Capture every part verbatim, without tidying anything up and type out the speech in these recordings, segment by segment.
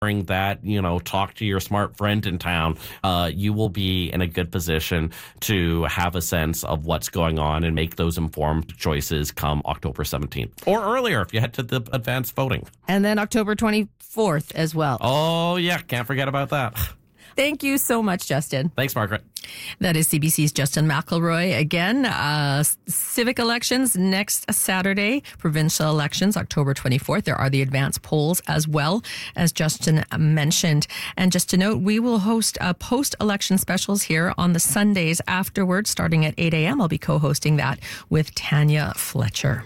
that, you know, talk to your smart friend in town, uh, you will be in a good position to have a sense of what's going on and make those informed choices come October seventeenth or earlier if you head to the advanced voting. And then October twenty-fourth as well. Oh, yeah. Can't forget about that. Thank you so much, Justin. Thanks, Margaret. That is C B C's Justin McElroy. Again, uh, civic elections next Saturday, provincial elections October twenty-fourth. There are the advanced polls as well, as Justin mentioned. And just to note, we will host uh, post-election specials here on the Sundays afterwards, starting at eight a.m. I'll be co-hosting that with Tanya Fletcher.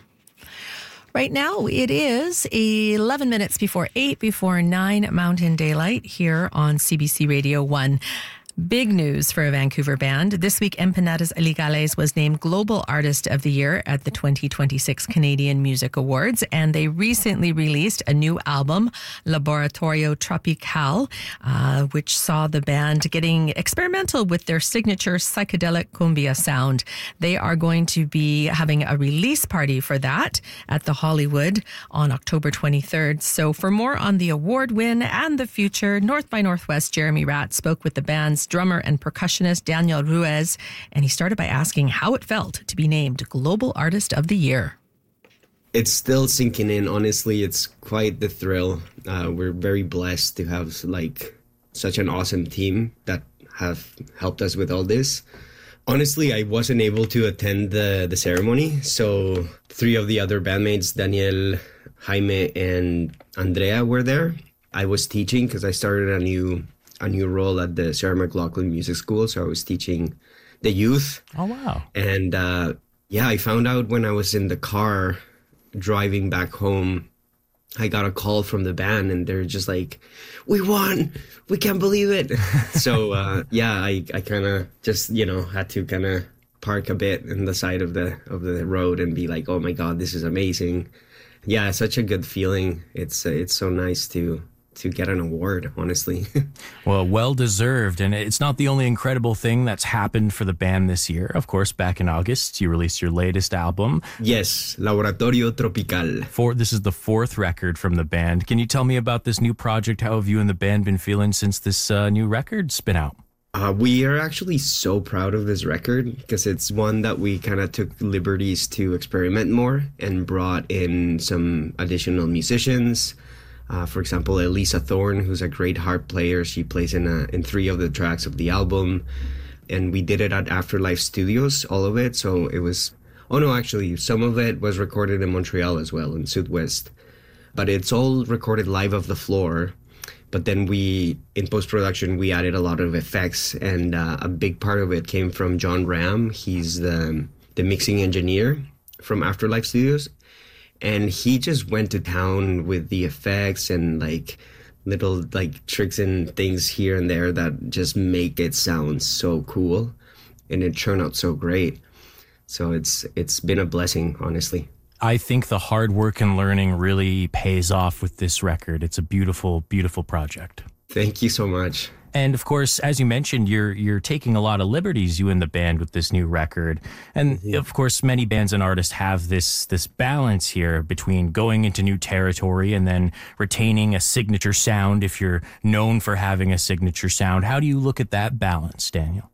Right now, it is eleven minutes before eight, before nine Mountain Daylight here on C B C Radio one. Big news for a Vancouver band. This week, Empanadas Ilegales was named Global Artist of the Year at the twenty twenty-six Canadian Music Awards, and they recently released a new album, Laboratorio Tropical, uh, which saw the band getting experimental with their signature psychedelic cumbia sound. They are going to be having a release party for that at the Hollywood on October twenty-third. So for more on the award win and the future, North by Northwest Jeremy Ratt spoke with the band's drummer and percussionist Daniel Ruiz, and he started by asking how it felt to be named Global Artist of the Year. It's still sinking in. Honestly, it's quite the thrill. Uh, we're very blessed to have like such an awesome team that have helped us with all this. Honestly, I wasn't able to attend the, the ceremony, so three of the other bandmates, Daniel, Jaime, and Andrea, were there. I was teaching because I started a new a new role at the Sarah McLachlan Music School. So I was teaching the youth. Oh, wow. And uh, yeah, I found out when I was in the car driving back home, I got a call from the band and they're just like, we won, we can't believe it. so uh, yeah, I, I kind of just, you know, had to kind of park a bit in the side of the of the road and be like, oh my God, this is amazing. Yeah, such a good feeling. It's uh, it's so nice to to get an award, honestly. Well, well-deserved. And it's not the only incredible thing that's happened for the band this year. Of course, back in August, you released your latest album. Yes, Laboratorio Tropical. For, this is the fourth record from the band. Can you tell me about this new project? How have you and the band been feeling since this uh, new record's been out? Uh, we are actually so proud of this record because it's one that we kind of took liberties to experiment more and brought in some additional musicians. Uh, for example, Elisa Thorne, who's a great harp player. She plays in a, in three of the tracks of the album. And we did it at Afterlife Studios, all of it. So it was, oh no, actually, some of it was recorded in Montreal as well, in Southwest. But it's all recorded live off the floor. But then we, in post-production, we added a lot of effects. And uh, a big part of it came from John Ram. He's the, the mixing engineer from Afterlife Studios. And he just went to town with the effects and like little like tricks and things here and there that just make it sound so cool. And it turned out so great. So it's it's been a blessing, honestly. I think the hard work and learning really pays off with this record. It's a beautiful, beautiful project. Thank you so much. And of course, as you mentioned, you're you're taking a lot of liberties, you and the band, with this new record. And mm-hmm. of course, many bands and artists have this this balance here between going into new territory and then retaining a signature sound if you're known for having a signature sound. How do you look at that balance, Daniel?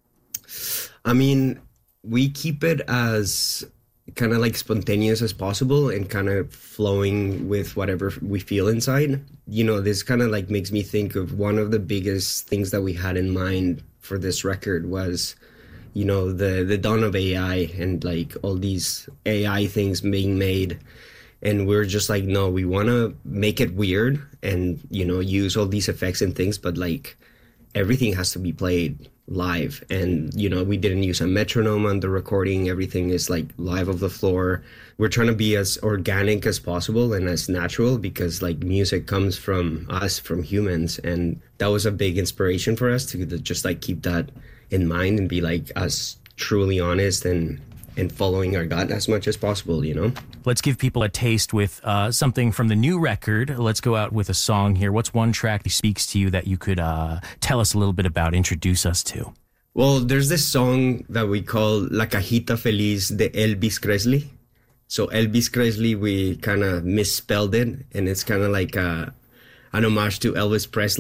I mean, we keep it as kind of like spontaneous as possible and kind of flowing with whatever we feel inside. You know, this kind of like makes me think of one of the biggest things that we had in mind for this record was, you know, the, the dawn of A I and like all these A I things being made. And we're just like, no, we want to make it weird and, you know, use all these effects and things, but like everything has to be played live. And, you know, we didn't use a metronome on the recording. Everything is like live off the floor. We're trying to be as organic as possible and as natural because like music comes from us, from humans. And that was a big inspiration for us to just like keep that in mind and be like as truly honest and and following our gut as much as possible, you know? Let's give people a taste with uh, something from the new record. Let's go out with a song here. What's one track that speaks to you that you could uh, tell us a little bit about, introduce us to? Well, there's this song that we call La Cajita Feliz de Elvis Presley. So Elvis Presley, we kind of misspelled it, and it's kind of like a, an homage to Elvis Presley.